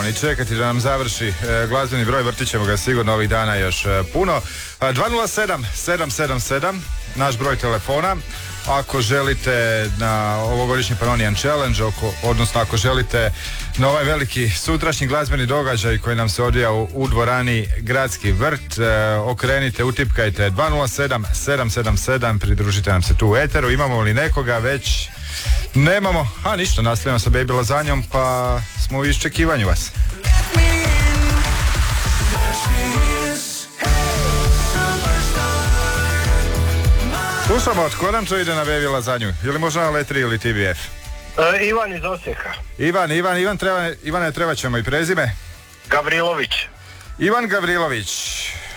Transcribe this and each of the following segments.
i čekati da nam završi glazbeni broj, vrtit ćemo ga sigurno ovih dana još puno. 207 777 naš broj telefona. Ako želite na ovogodišnji Pannonian Challenge, odnosno ako želite na ovaj veliki sutrašnji glazbeni događaj koji nam se odvija u dvorani Gradski vrt, okrenite, utipkajte 207 777, pridružite nam se tu u eteru. Imamo li nekoga već? Nemamo, a ništa, nastavljamo sa Baby Lazanjom, pa smo u iščekivanju vas. Slušamo, tko nam to ide na Baby Lazanju? Ili možda na Letri ili TBF? Ivan iz Osijeka. Ivane, treba ćemo i prezime. Gavrilović. Ivan Gavrilović.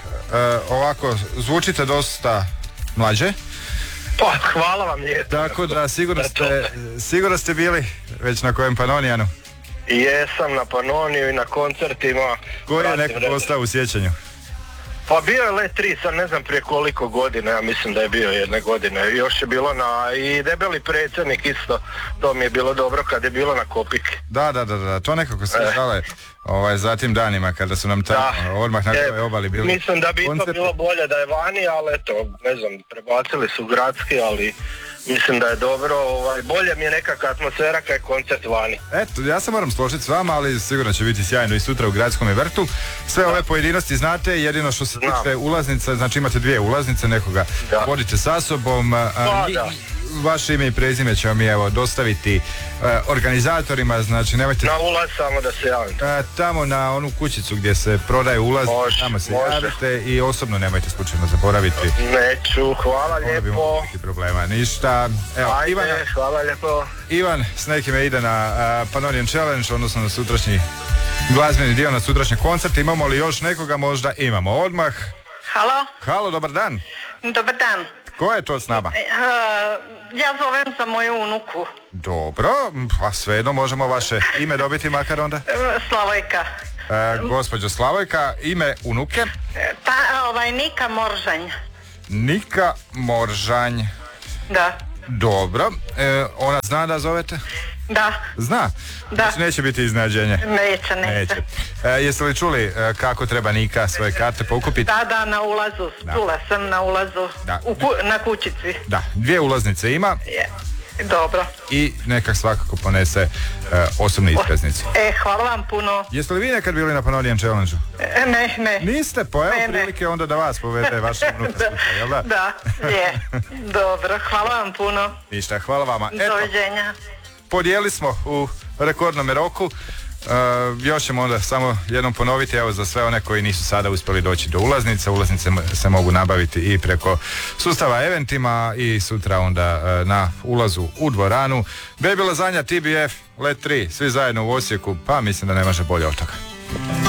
Ovako, zvučite dosta mlađe. Pa, hvala vam lijepo. Tako da, sigurno ste bili već na kojem Pannonianu? Jesam na Pannoniju i na koncertima. Koji je nekako ostao u sjećanju? Pa bio je Let 3, sad ne znam prije koliko godina, ja mislim da je bio jedne godine. Još je bilo i Debeli predsjednik isto, to mi je bilo dobro kad je bilo na Kopiki. Da, to nekako se žale za tim danima kada su nam tamo odmah na toj obali bili. Mislim da bi to bilo bolje da je vani, ali eto, ne znam, prebacili su gradski, ali mislim da je dobro, bolje mi je nekakva atmosfera kad je koncert vani. Eto, ja se moram složiti s vama, ali sigurno će biti sjajno i sutra u Gradskom vrtu. Sve ove pojedinosti znate, jedino što se tiče ulaznice, znači imate 2 ulaznice, nekoga vodite sa sobom. Vaše ime i prezime ćemo mi dostaviti organizatorima, znači nemojte... Na ulaz samo da se javite. Tamo na onu kućicu gdje se prodaje ulaz, tamo se javite i osobno nemojte slučajno zaboraviti. Neću, hvala lijepo. Onda bi mogli biti problema, ništa. Evo, ajde, hvala lijepo. Ivan s nekime ide na Pannonian Challenge, odnosno na sutrašnji glazbeni dio, na sutrašnji koncert. Imamo li još nekoga? Možda imamo odmah. Halo, dobar dan. Dobar dan. Ko je to s nama? Ja zovem za moju unuku. Dobro, pa svejedno možemo vaše ime dobiti makar onda? Slavojka. Gospođo Slavojka, ime unuke? Nika Moržanj. Nika Moržanj. Da. Dobro, ona zna da zovete? Da. Zna? Da. Znači neće biti iznenađenje? Neće. Jeste li čuli kako treba Nika svoje karte pokupiti? Da, na ulazu. Čula sam na ulazu. Na kućici. Da, 2 ulaznice ima. Dobro. I neka svakako ponese osobnu iskaznicu. Hvala vam puno. Jeste li vi nekad bili na Pannonian Challenge-u? Ne. Niste? Pa evo prilike onda da vas povede vaša unuka sluša, jel da? Da, je. Dobro, hvala vam puno. Ništa, hvala vama. Doviđenja. Podijeli smo u rekordnom roku. Još ćemo onda samo jednom ponoviti, evo za sve one koji nisu sada uspjeli doći do ulaznice. Ulaznice se mogu nabaviti i preko sustava Eventima i sutra onda na ulazu u dvoranu. Baby Lazanja, TBF, Let 3, svi zajedno u Osijeku, pa mislim da ne može bolje od toga.